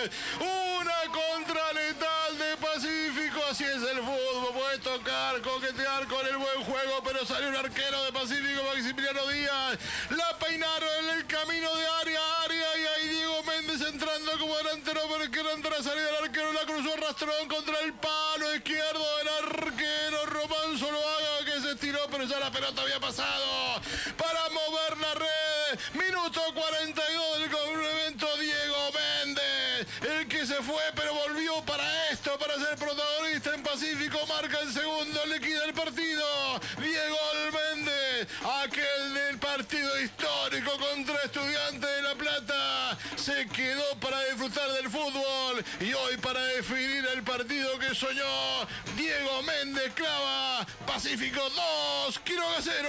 Méndez. Una contra letal de Pacífico. Así es el fútbol. Puedes tocar, coquetear con el buen juego, pero salió un arquero de Pacífico, Maximiliano Díaz. La peinaron en el camino de área a área y ahí Diego Méndez entrando como delantero, pero que ante la salida del arquero la cruzó arrastrón contra el palo izquierdo del arquero Román Zuluaga, que se estiró, pero ya la pelota había pasado para mover la red. Minuto 42 del complemento. Diego Méndez, el que se fue pero volvió para esto, para ser protagonista en Pacífico, marca el segundo, liquida el partido. Diego Méndez, aquel del partido histórico contra Estudiantes de La Plata, se quedó para disfrutar del fútbol y hoy para definir el partido que soñó. Diego Méndez clava. Pacífico 2, Quiroga 0.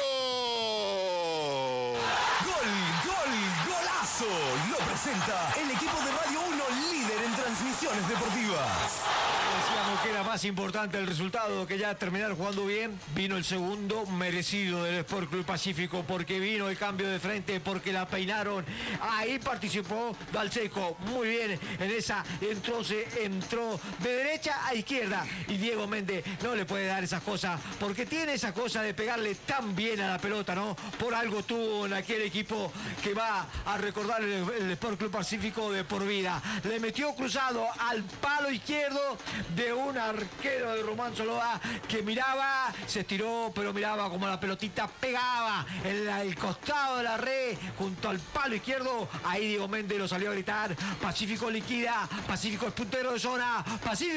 Golazo. Lo presenta el equipo de Radio 1, líder en transmisiones deportivas. Decíamos que era más importante el resultado que ya terminar jugando bien. Vino el segundo merecido del Sport Club Pacífico, porque vino el cambio de frente, porque la peinaron. Ahí participó Dalseco muy bien en esa, entró de derecha a izquierda, y Diego Méndez no le puede dar esas cosas, porque tiene esa cosa de pegarle tan bien a la pelota, ¿no? Por algo tuvo en aquel equipo que va a recordar el Sport Club Pacífico de por vida. Le metió cruzado al palo izquierdo de un arquero de Román Zuluaga que miraba, se estiró, pero miraba como la pelotita pegaba en el costado de la red junto al palo izquierdo. Ahí Diego Méndez lo salió a gritar: Pacífico liquida, Pacífico es puntero de zona, Pacífico